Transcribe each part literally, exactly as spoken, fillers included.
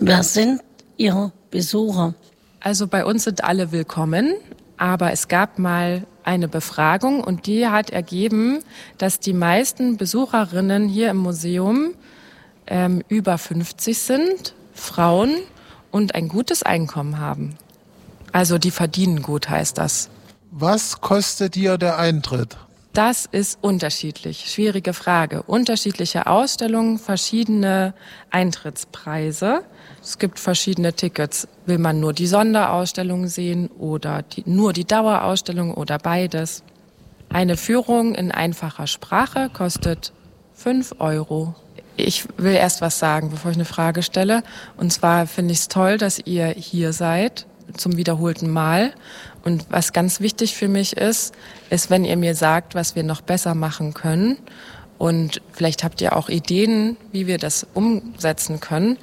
Wer sind Ihre Besucher? Also bei uns sind alle willkommen, aber es gab mal eine Befragung und die hat ergeben, dass die meisten Besucherinnen hier im Museum ähm, über fünfzig sind, Frauen und ein gutes Einkommen haben. Also die verdienen gut, heißt das. Was kostet dir der Eintritt? Das ist unterschiedlich. Schwierige Frage. Unterschiedliche Ausstellungen, verschiedene Eintrittspreise. Es gibt verschiedene Tickets. Will man nur die Sonderausstellung sehen oder die, nur die Dauerausstellung oder beides? Eine Führung in einfacher Sprache kostet fünf Euro. Ich will erst was sagen, bevor ich eine Frage stelle. Und zwar finde ich es toll, dass ihr hier seid, zum wiederholten Mal. Und was ganz wichtig für mich ist, ist, wenn ihr mir sagt, was wir noch besser machen können. Und vielleicht habt ihr auch Ideen, wie wir das umsetzen können.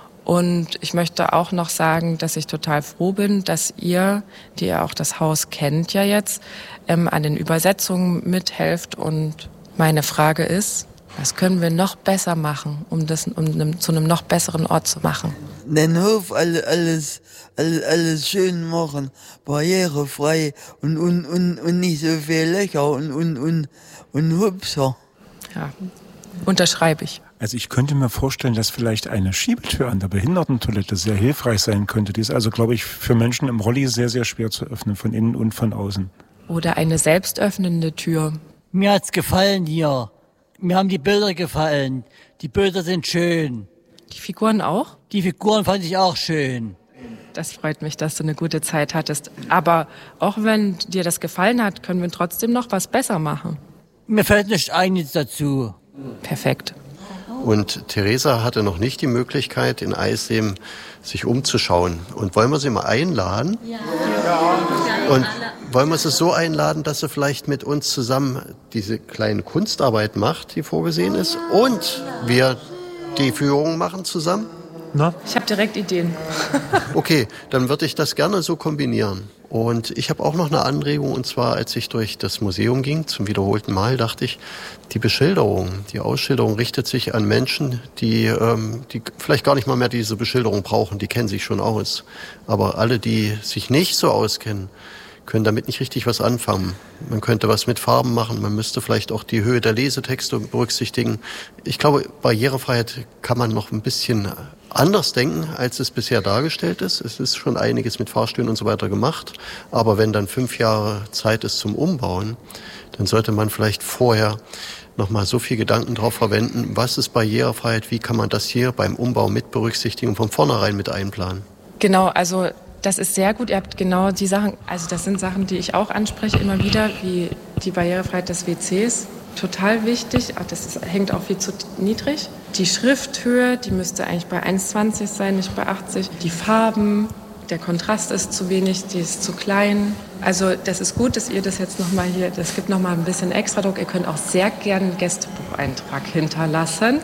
Und ich möchte auch noch sagen, dass ich total froh bin, dass ihr, die ja auch das Haus kennt ja jetzt, ähm, an den Übersetzungen mithelft. Und meine Frage ist, was können wir noch besser machen, um das um einem, zu einem noch besseren Ort zu machen? Den Hof alles, alles, alles, alles schön machen, barrierefrei und, und, und, und nicht so viel Löcher und, und, und, und Hupser. Ja, unterschreibe ich. Also ich könnte mir vorstellen, dass vielleicht eine Schiebetür an der Behindertentoilette sehr hilfreich sein könnte. Die ist also, glaube ich, für Menschen im Rolli sehr, sehr schwer zu öffnen, von innen und von außen. Oder eine selbstöffnende Tür. Mir hat's gefallen hier. Mir haben die Bilder gefallen. Die Bilder sind schön. Die Figuren auch? Die Figuren fand ich auch schön. Das freut mich, dass du eine gute Zeit hattest. Aber auch wenn dir das gefallen hat, können wir trotzdem noch was besser machen. Mir fällt nicht einiges dazu. Perfekt. Und Theresa hatte noch nicht die Möglichkeit, in Eisleben sich umzuschauen. Und wollen wir sie mal einladen? Ja. Und wollen wir sie so einladen, dass sie vielleicht mit uns zusammen diese kleine Kunstarbeit macht, die vorgesehen ist, und wir die Führung machen zusammen? Na? Ich habe direkt Ideen. Okay, dann würde ich das gerne so kombinieren. Und ich habe auch noch eine Anregung, und zwar, als ich durch das Museum ging, zum wiederholten Mal, dachte ich, die Beschilderung, die Ausschilderung richtet sich an Menschen, die, ähm, die vielleicht gar nicht mal mehr diese Beschilderung brauchen, die kennen sich schon aus. Aber alle, die sich nicht so auskennen, können damit nicht richtig was anfangen. Man könnte was mit Farben machen, man müsste vielleicht auch die Höhe der Lesetexte berücksichtigen. Ich glaube, Barrierefreiheit kann man noch ein bisschen anders denken, als es bisher dargestellt ist. Es ist schon einiges mit Fahrstühlen und so weiter gemacht. Aber wenn dann fünf Jahre Zeit ist zum Umbauen, dann sollte man vielleicht vorher noch mal so viel Gedanken drauf verwenden, was ist Barrierefreiheit, wie kann man das hier beim Umbau mit berücksichtigen und von vornherein mit einplanen. Genau, also das ist sehr gut. Ihr habt genau die Sachen, also das sind Sachen, die ich auch anspreche immer wieder, wie die Barrierefreiheit des W Cs. Total wichtig, ach, das ist, hängt auch viel zu niedrig. Die Schrifthöhe, die müsste eigentlich bei eins Komma zwanzig sein, nicht bei achtzig. Die Farben, der Kontrast ist zu wenig, die ist zu klein. Also das ist gut, dass ihr das jetzt nochmal hier, das gibt nochmal ein bisschen Extradruck. Ihr könnt auch sehr gerne einen Gästebucheintrag hinterlassen.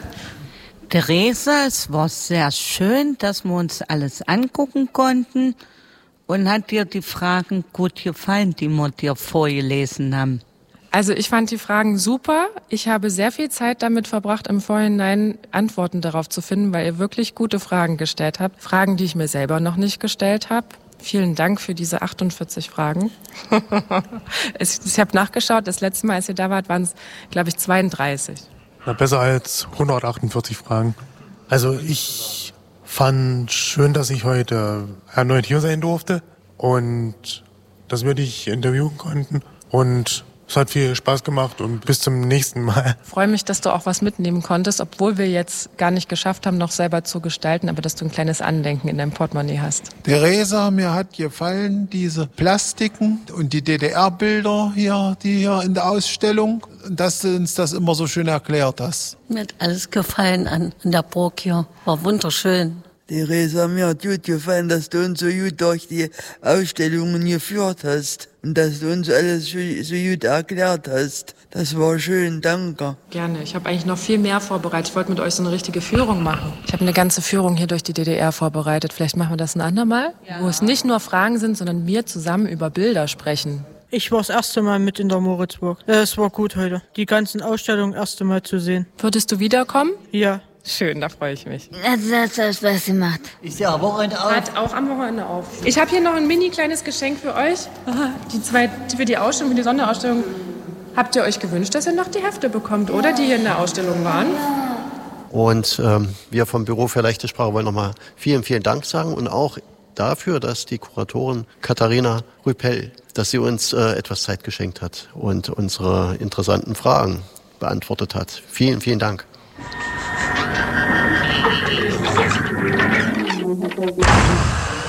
Theresa, es war sehr schön, dass wir uns alles angucken konnten. Und hat dir die Fragen gut gefallen, die wir dir vorgelesen haben? Also ich fand die Fragen super. Ich habe sehr viel Zeit damit verbracht, im Vorhinein Antworten darauf zu finden, weil ihr wirklich gute Fragen gestellt habt. Fragen, die ich mir selber noch nicht gestellt habe. Vielen Dank für diese achtundvierzig Fragen. Ich habe nachgeschaut, das letzte Mal, als ihr da wart, waren es, glaube ich, zweiunddreißig. Na, besser als hundertachtundvierzig Fragen. Also ich fand schön, dass ich heute erneut hier sein durfte und dass wir dich interviewen konnten. Und es hat viel Spaß gemacht und bis zum nächsten Mal. Ich freue mich, dass du auch was mitnehmen konntest, obwohl wir jetzt gar nicht geschafft haben, noch selber zu gestalten, aber dass du ein kleines Andenken in deinem Portemonnaie hast. Theresa, mir hat gefallen diese Plastiken und die D D R-Bilder hier, die hier in der Ausstellung, dass du uns das immer so schön erklärt hast. Mir hat alles gefallen an, an der Burg hier. War wunderschön. Theresa, mir hat gut gefallen, dass du uns so gut durch die Ausstellungen geführt hast und dass du uns alles so, so gut erklärt hast. Das war schön, danke. Gerne. Ich habe eigentlich noch viel mehr vorbereitet. Ich wollte mit euch so eine richtige Führung machen. Ich habe eine ganze Führung hier durch die D D R vorbereitet. Vielleicht machen wir das ein andermal, ja. Wo es nicht nur Fragen sind, sondern wir zusammen über Bilder sprechen. Ich war das erste Mal mit in der Moritzburg. Es war gut heute, die ganzen Ausstellungen das erste Mal zu sehen. Würdest du wiederkommen? Ja. Schön, da freue ich mich. Also das hat Spaß gemacht. Ist ja am Wochenende auf. Hat auch am Wochenende auf. Ich habe hier noch ein mini kleines Geschenk für euch. Die zwei für die Ausstellung, für die Sonderausstellung. Habt ihr euch gewünscht, dass ihr noch die Hefte bekommt, oder? Die hier in der Ausstellung waren? Und ähm, wir vom Büro für leichte Sprache wollen nochmal vielen, vielen Dank sagen und auch dafür, dass die Kuratorin Katharina Rüppel, dass sie uns äh, etwas Zeit geschenkt hat und unsere interessanten Fragen beantwortet hat. Vielen, vielen Dank. Thank you.